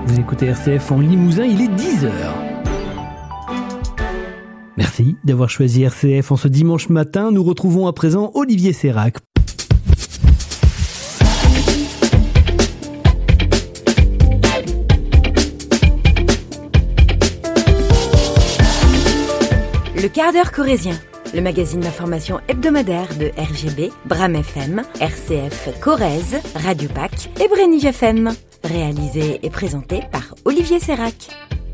Vous écoutez RCF en Limousin, il est 10h. Merci d'avoir choisi RCF en ce dimanche matin. Nous retrouvons à présent Olivier Sérac. Le quart d'heure corrézien, le magazine d'information hebdomadaire de RGB, Bram FM, RCF Corrèze, Radio Pac et Brénige FM. Réalisé et présenté par Olivier Sérac.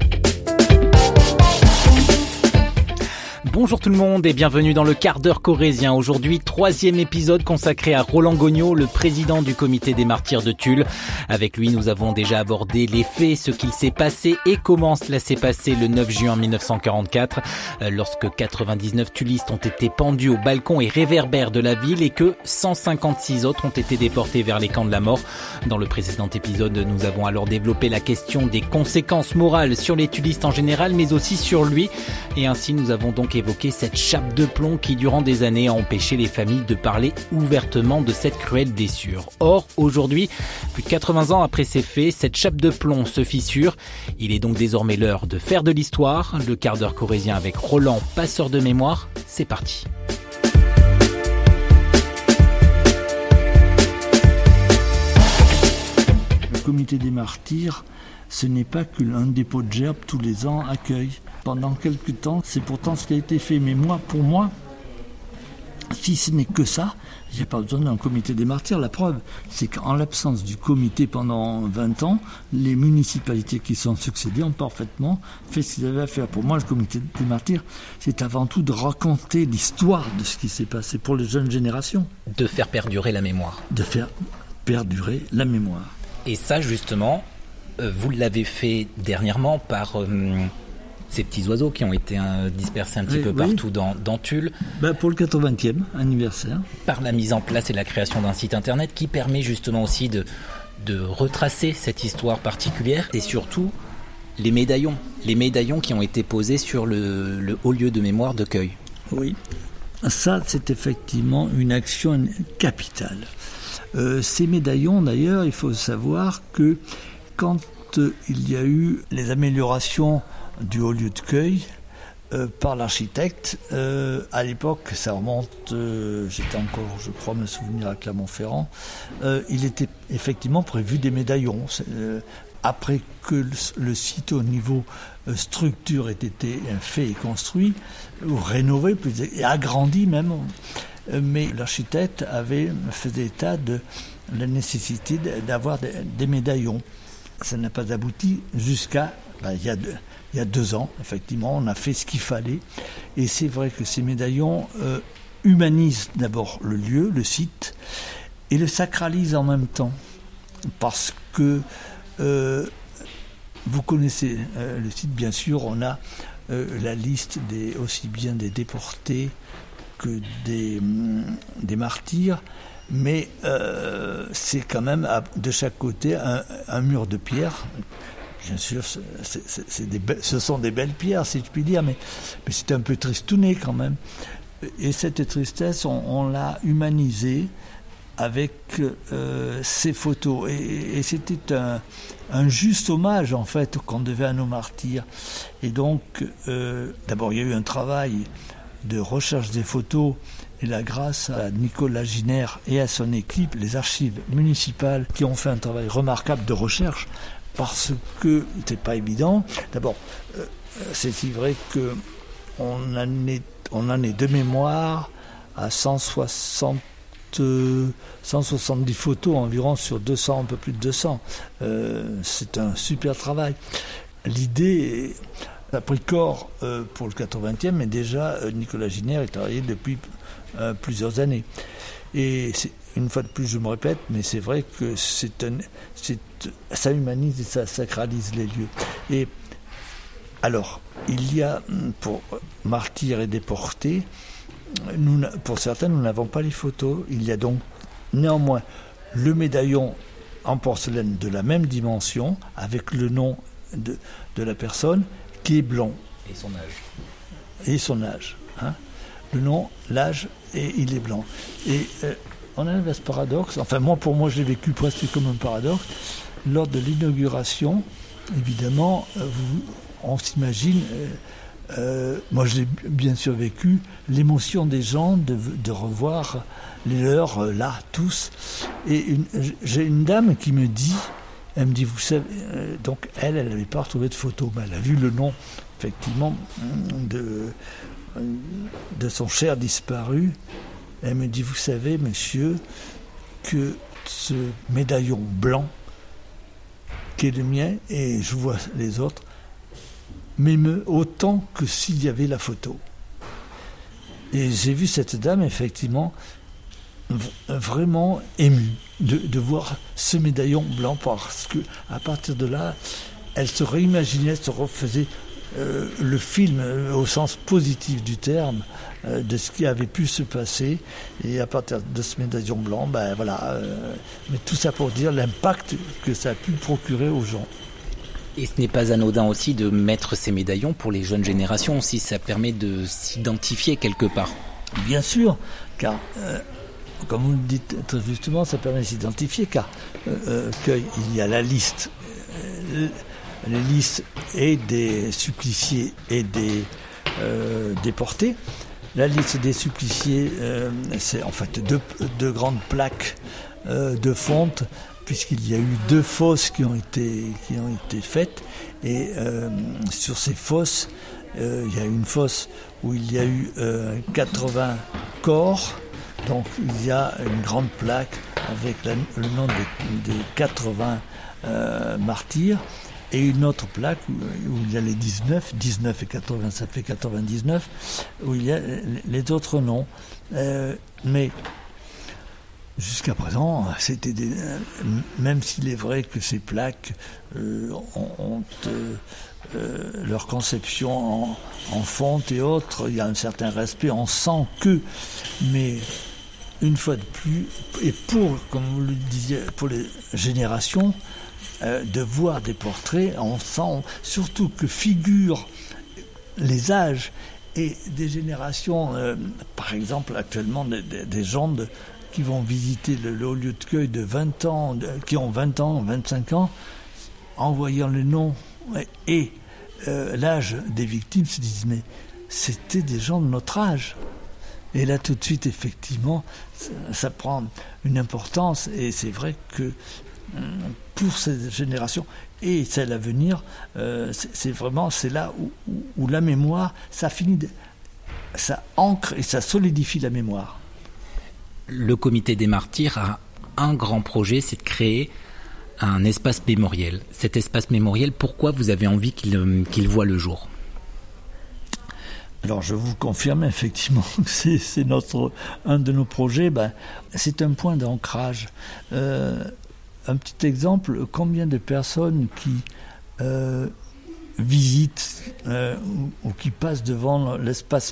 Bonjour tout le monde et bienvenue dans le quart d'heure corrézien. Aujourd'hui, 3e épisode consacré à Roland Gognaud, le président du comité des martyrs de Tulle. Avec lui, nous avons déjà abordé les faits, ce qu'il s'est passé et comment cela s'est passé le 9 juin 1944, lorsque 99 tullistes ont été pendus au balcon et réverbères de la ville et que 156 autres ont été déportés vers les camps de la mort. Dans le précédent épisode, nous avons alors développé la question des conséquences morales sur les tullistes en général, mais aussi sur lui. Et ainsi, nous avons donc évoquer cette chape de plomb qui, durant des années, a empêché les familles de parler ouvertement de cette cruelle blessure. Or, aujourd'hui, plus de 80 ans après ces faits, cette chape de plomb se fissure. Il est donc désormais l'heure de faire de l'histoire. Le quart d'heure corrézien avec Roland, passeur de mémoire, c'est parti. Le comité des martyrs, ce n'est pas qu'un dépôt de gerbes tous les ans accueille. Pendant quelques temps, c'est pourtant ce qui a été fait. Mais pour moi, si ce n'est que ça, j'ai pas besoin d'un comité des martyrs. La preuve, c'est qu'en l'absence du comité pendant 20 ans, les municipalités qui sont succédées ont parfaitement fait ce qu'ils avaient à faire. Pour moi, le comité des martyrs, c'est avant tout de raconter l'histoire de ce qui s'est passé pour les jeunes générations. De faire perdurer la mémoire. De faire perdurer la mémoire. Et ça, justement, vous l'avez fait dernièrement par... ces petits oiseaux qui ont été dispersés un petit peu partout dans Tulle. Pour le 80e anniversaire. Par la mise en place et la création d'un site internet qui permet justement aussi de retracer cette histoire particulière et surtout les médaillons qui ont été posés sur le haut lieu de mémoire de Cueil. Oui, ça c'est effectivement une action capitale. Ces médaillons d'ailleurs, il faut savoir que quand il y a eu les améliorations du haut lieu de Cueil par l'architecte. À l'époque, ça remonte, j'étais encore, je crois, me souvenir à Clermont-Ferrand, il était effectivement prévu des médaillons. Après que le site au niveau structure ait été fait et construit, ou rénové, et agrandi même, mais l'architecte avait fait état de la nécessité d'avoir des médaillons. Ça n'a pas abouti jusqu'à il y a 2 ans, effectivement, on a fait ce qu'il fallait. Et c'est vrai que ces médaillons humanisent d'abord le lieu, le site, et le sacralisent en même temps. Parce que vous connaissez le site, bien sûr, on a la liste aussi bien des déportés que des martyrs. Mais c'est quand même de chaque côté un mur de pierre. Bien sûr, ce sont des belles pierres, si je puis dire, mais c'est un peu tristouné quand même. Et cette tristesse, on l'a humanisée avec ces photos. Et c'était un juste hommage, en fait, qu'on devait à nos martyrs. Et donc, d'abord, il y a eu un travail de recherche des photos, et là, grâce à Nicolas Giner et à son équipe, les archives municipales, qui ont fait un travail remarquable de recherche, parce que c'est pas évident. D'abord, c'est si vrai que on en est de mémoire à 170 photos environ sur 200, un peu plus de 200. C'est un super travail. L'idée a pris corps pour le 80e, mais déjà Nicolas Giner est travaillé depuis plusieurs années. Et une fois de plus, je me répète, mais c'est vrai que ça humanise et ça sacralise les lieux. Et alors, il y a, pour martyrs et déportés, pour certains, nous n'avons pas les photos. Il y a donc néanmoins le médaillon en porcelaine de la même dimension, avec le nom de la personne, qui est blanc. Et son âge. Hein. Le nom, l'âge, et il est blanc. Et on a ce paradoxe, enfin pour moi je l'ai vécu presque comme un paradoxe. Lors de l'inauguration, évidemment, on s'imagine, moi je l'ai bien sûr vécu, l'émotion des gens de revoir les leurs là, tous. Et j'ai une dame qui me dit, elle me dit, vous savez, donc elle n'avait pas retrouvé de photo, mais elle a vu le nom, effectivement, de son cher disparu. Elle me dit, vous savez, monsieur, que ce médaillon blanc, qui est le mien, et je vois les autres, m'émeut autant que s'il y avait la photo. Et j'ai vu cette dame, effectivement, vraiment émue de voir ce médaillon blanc, parce que à partir de là, elle se réimaginait, se refaisait le film au sens positif du terme de ce qui avait pu se passer, et à partir de ce médaillon blanc, mais tout ça pour dire l'impact que ça a pu procurer aux gens. Et ce n'est pas anodin aussi de mettre ces médaillons pour les jeunes générations aussi, ça permet de s'identifier quelque part. Bien sûr, car comme vous le dites très justement, ça permet de s'identifier, car qu'il y a la liste, les listes et des suppliciés et des déportés. La liste des suppliciés, c'est en fait deux grandes plaques de fonte, puisqu'il y a eu 2 fosses qui ont été faites, et sur ces fosses, il y a une fosse où il y a eu 80 corps, donc il y a une grande plaque avec le nom des 80 martyrs, et une autre plaque où il y a les 19 et 80, ça fait 99, où il y a les autres noms. Mais jusqu'à présent, c'était même s'il est vrai que ces plaques ont leur conception en fonte et autres, il y a un certain respect, on sent que, mais une fois de plus, et comme vous le disiez, pour les générations, de voir des portraits, on sent surtout que figurent les âges et des générations, par exemple actuellement des gens qui vont visiter le haut lieu de cueil de 20 ans, qui ont 20 ans, 25 ans, en voyant le nom et l'âge des victimes, se disent mais c'était des gens de notre âge. Et là tout de suite, effectivement, ça prend une importance, et c'est vrai que pour cette génération et celle à venir, c'est là où la mémoire, ça ancre et ça solidifie la mémoire. Le Comité des Martyrs a un grand projet, c'est de créer un espace mémoriel. Cet espace mémoriel, pourquoi vous avez envie qu'il voit le jour ? Alors je vous confirme effectivement que c'est un de nos projets. C'est un point d'ancrage. Un petit exemple, combien de personnes qui visitent ou qui passent devant l'espace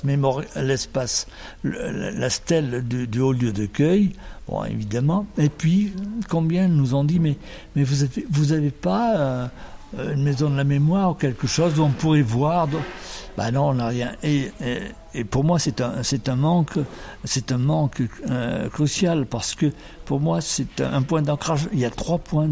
la stèle du haut lieu de cueil, bon, évidemment, et puis combien nous ont dit mais vous avez pas une maison de la mémoire ou quelque chose où on pourrait voir non, on n'a rien. Et pour moi, c'est un manque crucial, parce que pour moi, c'est un point d'ancrage. Il y a 3 points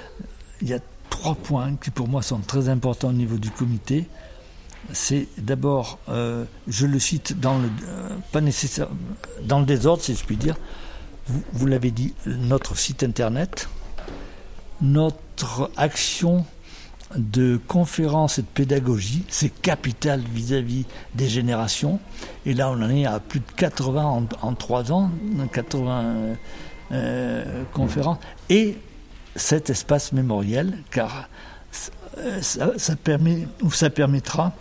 qui pour moi sont très importants au niveau du comité. C'est d'abord, je le cite pas nécessaire, dans le désordre, si je puis dire. Vous l'avez dit, notre site internet, notre action de conférences et de pédagogie, c'est capital vis-à-vis des générations. Et là, on en est à plus de 80 en 3 ans, 80 conférences. Et cet espace mémoriel, car ça permettra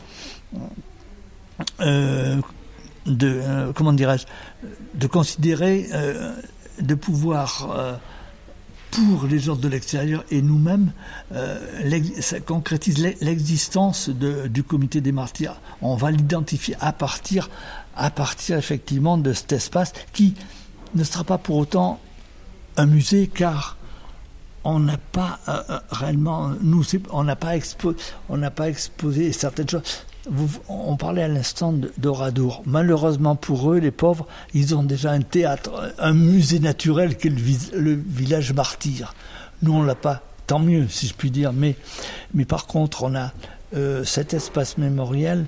de considérer, de pouvoir pour les gens de l'extérieur et nous-mêmes, ça concrétise l'existence du Comité des Martyrs. On va l'identifier à partir effectivement de cet espace qui ne sera pas pour autant un musée, car on n'a pas réellement, on n'a pas exposé certaines choses. On parlait à l'instant d'Oradour. Malheureusement pour eux, les pauvres, ils ont déjà un théâtre, un musée naturel qui est le village martyr. Nous, on l'a pas tant mieux, si je puis dire. Mais par contre, on a cet espace mémoriel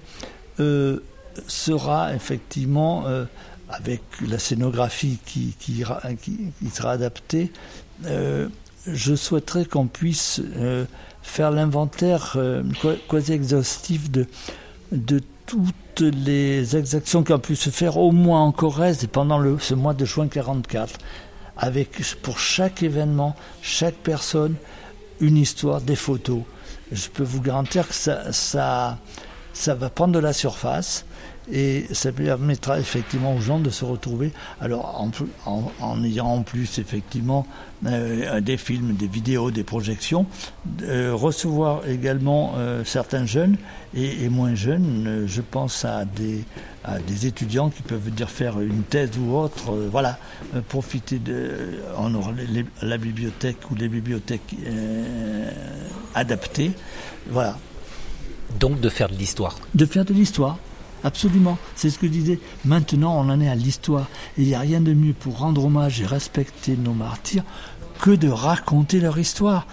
sera effectivement, avec la scénographie qui sera adaptée, je souhaiterais qu'on puisse faire l'inventaire quasi exhaustif de toutes les exactions qui ont pu se faire au moins en Corrèze et pendant ce mois de juin 1944, avec pour chaque événement, chaque personne, une histoire, des photos. Je peux vous garantir que ça va prendre de la surface et ça permettra effectivement aux gens de se retrouver. Alors en ayant en plus effectivement des films, des vidéos, des projections, recevoir également certains jeunes et moins jeunes. Je pense à des étudiants qui peuvent venir faire une thèse ou autre. Profiter on aura la bibliothèque ou les bibliothèques adaptées. Voilà. Donc de faire de l'histoire. De faire de l'histoire. Absolument, c'est ce que je disais. Maintenant, on en est à l'histoire. Et il n'y a rien de mieux pour rendre hommage et respecter nos martyrs que de raconter leur histoire.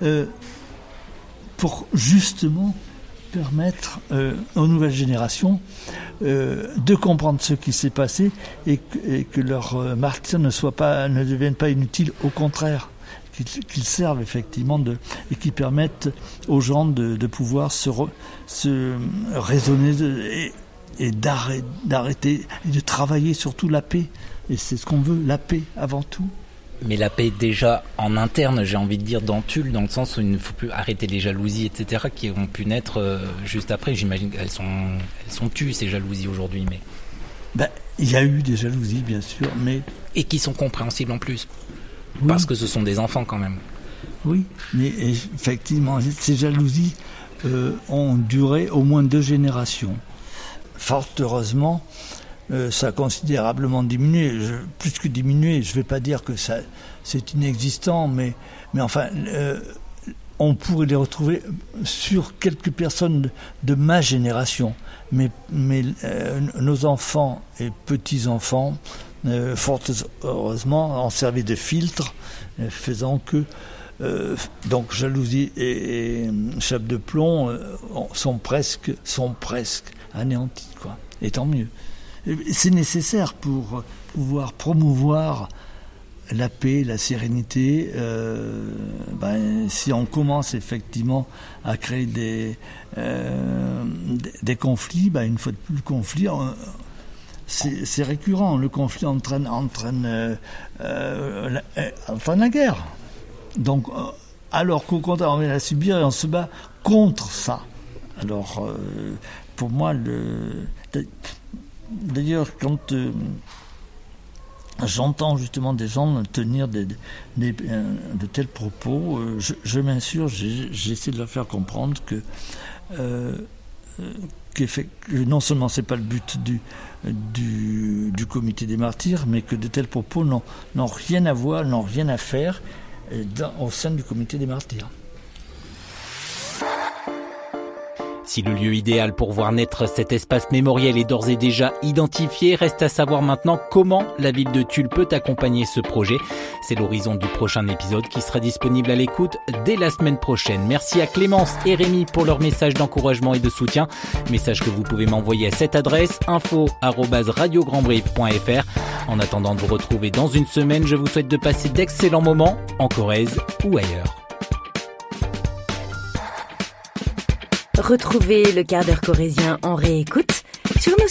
Pour justement permettre aux nouvelles générations de comprendre ce qui s'est passé et que leur martyrs ne deviennent pas inutiles, au contraire. Qu'ils servent effectivement et qui permettent aux gens de pouvoir se raisonner et d'arrêter et de travailler surtout la paix. Et c'est ce qu'on veut, la paix avant tout. Mais la paix déjà en interne, j'ai envie de dire, dans Tulle, dans le sens où il ne faut plus arrêter les jalousies, etc., qui ont pu naître juste après. J'imagine qu'elles sont tues, ces jalousies, aujourd'hui. Mais il y a eu des jalousies, bien sûr, mais... Et qui sont compréhensibles en plus. Oui. Parce que ce sont des enfants, quand même. Oui, mais effectivement, ces jalousies ont duré au moins 2 générations. Fort heureusement, ça a considérablement diminué. Plus que diminué, je ne vais pas dire que c'est inexistant, mais enfin, on pourrait les retrouver sur quelques personnes de ma génération. Mais nos enfants et petits-enfants, fort heureusement, ont servi de filtre, faisant que donc jalousie et chape de plomb sont presque anéantis, quoi. Et tant mieux. C'est nécessaire pour pouvoir promouvoir la paix, la sérénité. Si on commence effectivement à créer des conflits, une fois de plus le conflit, c'est récurrent. Le conflit entraîne la guerre. Donc, alors qu'au contraire, on va la subir et on se bat contre ça. Alors, pour moi, d'ailleurs, quand j'entends justement des gens tenir de tels propos, je m'insurge, j'essaie de leur faire comprendre que non seulement c'est pas le but du comité des martyrs, mais que de tels propos n'ont rien à voir, n'ont rien à faire au sein du comité des martyrs. Si le lieu idéal pour voir naître cet espace mémoriel est d'ores et déjà identifié, reste à savoir maintenant comment la ville de Tulle peut accompagner ce projet. C'est l'horizon du prochain épisode qui sera disponible à l'écoute dès la semaine prochaine. Merci à Clémence et Rémi pour leurs messages d'encouragement et de soutien. Message que vous pouvez m'envoyer à cette adresse info@radiograndbrive.fr. En attendant de vous retrouver dans une semaine, je vous souhaite de passer d'excellents moments en Corrèze ou ailleurs. Retrouvez le quart d'heure corrézien en réécoute sur nos